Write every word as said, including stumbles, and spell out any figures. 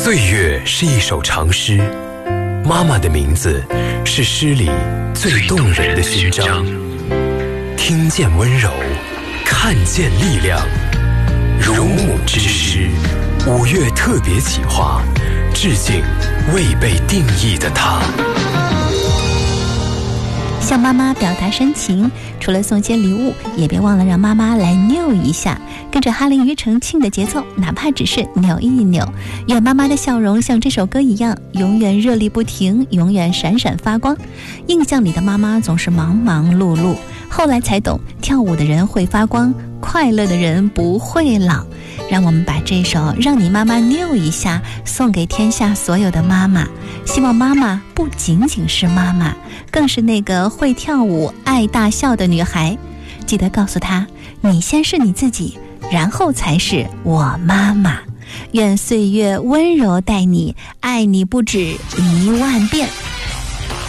岁月是一首长诗，妈妈的名字是诗里最动人的勋章。听见温柔，看见力量。如母之诗，五月特别企划，致敬未被定义的她。 向妈妈表达深情，除了送些礼物，也别忘了让妈妈来扭一下，跟着哈林庾澄庆的节奏，哪怕只是扭一扭。愿妈妈的笑容像这首歌一样，永远热力不停，永远闪闪发光。印象里的妈妈总是忙忙碌碌，后来才懂，跳舞的人会发光，快乐的人不会老。让我们把这首《让你妈妈扭一下》送给天下所有的妈妈，希望妈妈不仅仅是妈妈，更是那个会跳舞、爱大笑的女孩。记得告诉她，你先是你自己，然后才是我妈妈。愿岁月温柔待你，爱你不止一万遍。